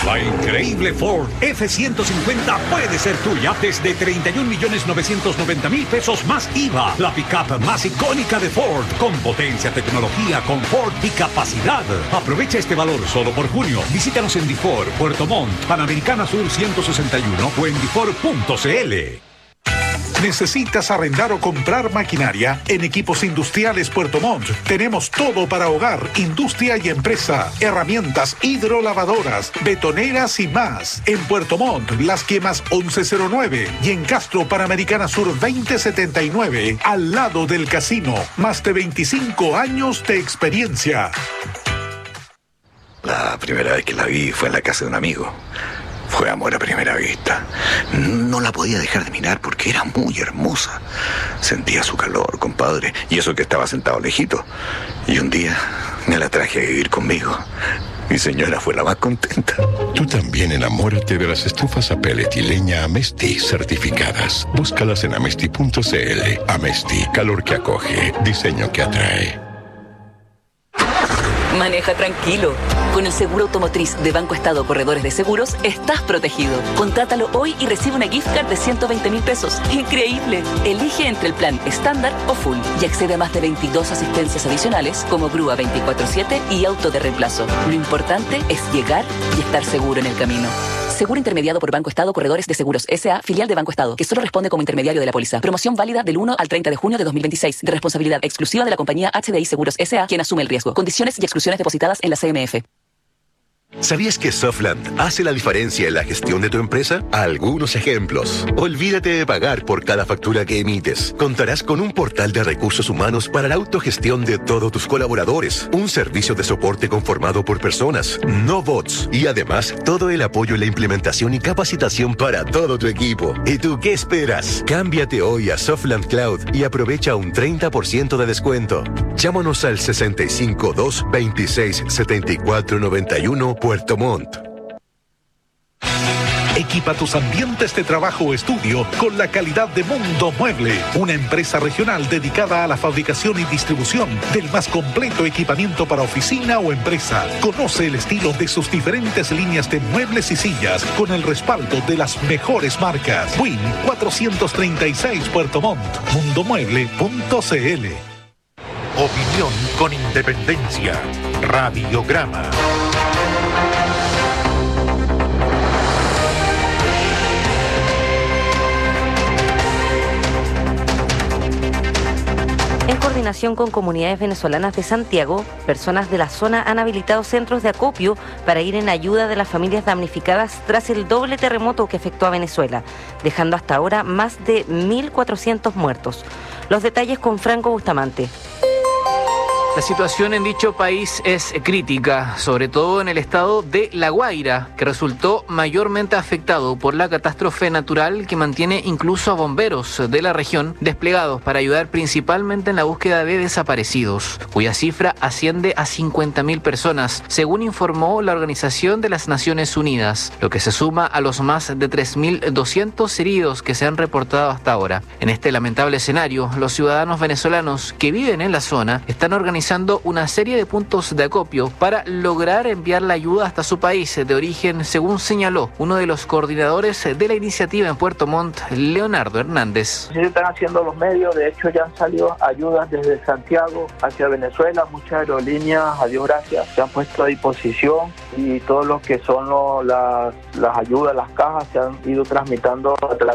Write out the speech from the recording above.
La increíble Ford F-150 puede ser tuya desde 31.990.000 pesos más IVA. La pickup más icónica de Ford, con potencia, tecnología, confort y capacidad. Aprovecha este valor solo por junio. Visítanos en Difor, Puerto Montt, Panamericana Sur 161 o en difor.cl. ¿Necesitas arrendar o comprar maquinaria? En Equipos Industriales Puerto Montt tenemos todo para hogar, industria y empresa. Herramientas hidrolavadoras, betoneras y más. En Puerto Montt, Las Quemas 1109 y en Castro, Panamericana Sur 2079, al lado del casino. Más de 25 años de experiencia. La primera vez que la vi fue en la casa de un amigo. Fue amor a primera vista. No la podía dejar de mirar porque era muy hermosa. Sentía su calor, compadre, y eso que estaba sentado lejito. Y un día me la traje a vivir conmigo. Mi señora fue la más contenta. Tú también enamórate de las estufas a pellet y leña Amesti certificadas. Búscalas en amesti.cl. Amesti, calor que acoge, diseño que atrae. Maneja tranquilo. Con el seguro automotriz de Banco Estado Corredores de Seguros, estás protegido. Contrátalo hoy y recibe una gift card de 120.000 pesos. ¡Increíble! Elige entre el plan estándar o full y accede a más de 22 asistencias adicionales como grúa 24/7 y auto de reemplazo. Lo importante es llegar y estar seguro en el camino. Seguro intermediado por Banco Estado Corredores de Seguros S.A., filial de Banco Estado, que solo responde como intermediario de la póliza. Promoción válida del 1 al 30 de junio de 2026, de responsabilidad exclusiva de la compañía HDI Seguros S.A., quien asume el riesgo. Condiciones y exclusiones depositadas en la CMF. ¿Sabías que Softland hace la diferencia en la gestión de tu empresa? Algunos ejemplos. Olvídate de pagar por cada factura que emites. Contarás con un portal de recursos humanos para la autogestión de todos tus colaboradores. Un servicio de soporte conformado por personas, no bots. Y además, todo el apoyo en la implementación y capacitación para todo tu equipo. ¿Y tú qué esperas? Cámbiate hoy a Softland Cloud y aprovecha un 30% de descuento. Llámanos al 652 26 74 91 Puerto Montt. Equipa tus ambientes de trabajo o estudio con la calidad de Mundo Mueble, una empresa regional dedicada a la fabricación y distribución del más completo equipamiento para oficina o empresa. Conoce el estilo de sus diferentes líneas de muebles y sillas con el respaldo de las mejores marcas. Win 436 Puerto Montt. Mundomueble.cl. Opinión con independencia. Radiograma. En coordinación con comunidades venezolanas de Santiago, personas de la zona han habilitado centros de acopio para ir en ayuda de las familias damnificadas tras el doble terremoto que afectó a Venezuela, dejando hasta ahora más de 1.400 muertos. Los detalles con Franco Bustamante. La situación en dicho país es crítica, sobre todo en el estado de La Guaira, que resultó mayormente afectado por la catástrofe natural que mantiene incluso a bomberos de la región desplegados para ayudar principalmente en la búsqueda de desaparecidos, cuya cifra asciende a 50.000 personas, según informó la Organización de las Naciones Unidas, lo que se suma a los más de 3.200 heridos que se han reportado hasta ahora. En este lamentable escenario, los ciudadanos venezolanos que viven en la zona están organizando una serie de puntos de acopio para lograr enviar la ayuda hasta su país de origen, según señaló uno de los coordinadores de la iniciativa en Puerto Montt, Leonardo Hernández. Se están haciendo los medios, de hecho ya han salido ayudas desde Santiago hacia Venezuela, muchas aerolíneas, a Dios gracias, se han puesto a disposición y todo lo que son las ayudas, las cajas se han ido tramitando a través